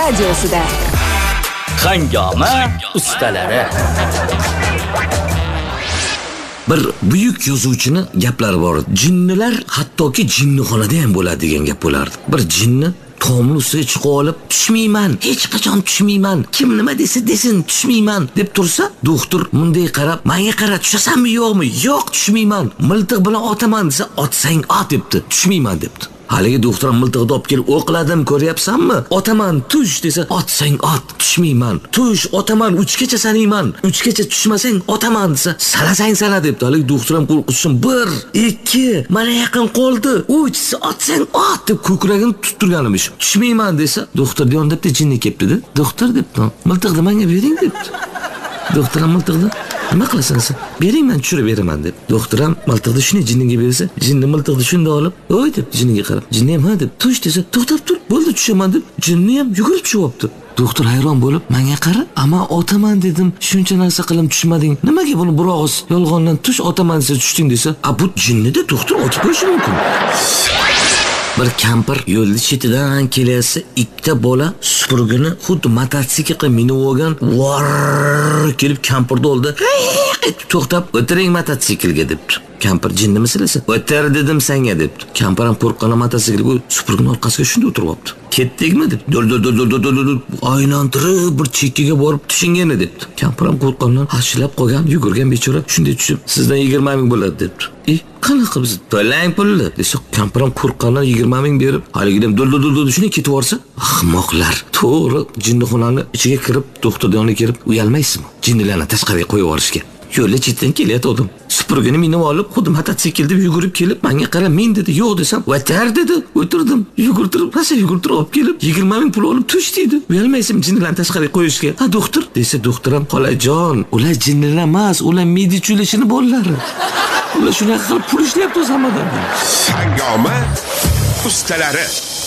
radiosida. Hangoma ustalari. Bir buyuk yozuvchini gaplari bor. Jinnilar hattoki jinnixonada ham bo'ladi degan gap bo'lardi. Bir jinni tomni ustiga chiqib olib, tushmayman, hech qachon tushmayman. Kim nima desin, tushmayman deb tursa, doktor bunday qarab, menga qara, tushasanmi yo'qmi? Yo'q, tushmayman. Miltiq bilan otaman desa, otsang ot debdi. Tushmayman debdi. Haligi doktor miltiqni olib kelib, o'qladim, ko'ryapsanmi? Otaman, tush desa, otsang ot, tushmayman. Tush, otaman, 3 gacha sanayman. 3 gacha tushmasang otaman desa, salasang sana debdi. Haligi doktor ham qo'rqishsin. 1, 2, mana yaqin qoldi. 3 otsang ot deb ko'kragini tuttirganimish. Tushmayman desa, doktor yonibdi, jinni kelibdi-da. Doktor debdi, miltiqni menga bering debdi. Doktor ham miltiqni nima qilasan sen? Bering, men tushirib beraman deb. Doktor ham miltiqni shuni jinniga bersa, jinni miltiqni shunda olib, "Oy" deb jinniga qarab. Jinni ham "Ha" deb, "Tush" desa, "To'xtab tur, bo'ldi tushaman" deb. Jinni ham yugurib tushibdi. Doktor hayron bo'lib, "Menga qara, ama otaman dedim, shuncha narsa qilib tushmading. Nimaga buni bir og'iz yolg'ondan tush otaman desa tushding" desa, "A bu jinnida doktor otib qo'yishi mumkin." Bir kampir yo'lni chetidan kelayotsa, ikkita bola supurgini xuddi mototsiklga minib olgan, vor kelib kampirni oldi. To'xtab, "O'tiring mototsiklga" debdi. Kampir jinni misilasa, "O'tir dedim senga" debdi. Kampir ham qo'rqqan mototsiklga supurgini orqasiga shunda o'tiribdi. "Ketdikmi" deb, "Dol aylantirib bir chekkaga borib tushingani" debdi. Kampir ham qo'rqqandan hashilab qolgan, yugurgan bechora shunday tushib, "Sizdan 20 ming bo'ladi" debdi. Qanaqa biz to'lang pulni desa, kampir ham qo'rqqandan 20 ming berib, haligidan dol shuni ketib yorsa, ahmoqlar. To'g'ri, jinnixonaning ichiga kirib, doktor yoniga kirib, uyalmaysizmi? Jinnilarni tashqariga qo'yib yuborishga. Yo'lda chetdan kelayotdim. Supurgini minib olib, xuddi mototsiklda yugurib kelib, menga qara, men dedi, "Yo'q" desam, "O'tir" dedi. O'tirdim. Yugurtirib olib kelib, 20 ming pul olib tush dedi. Uyalmaysizmi jinnilarni tashqariga qo'yishga? "Ha, doktor" desa, doktor ham, "Xolajon, ular jinnilar emas, ular medichulashini bolalari. Ular shunaqa qilib pul ishlayapti o'z hammadan." Hangoma ustalari.